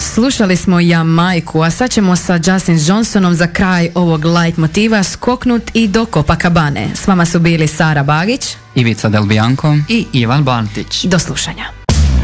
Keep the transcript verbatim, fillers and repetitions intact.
Slušali smo Jamajku, a sad ćemo sa Justin Johnsonom za kraj ovog light motiva skoknut i do Copacabane. S vama su bili Sara Bagić, Ivica Del Bianco i Ivan Bantić. Do slušanja.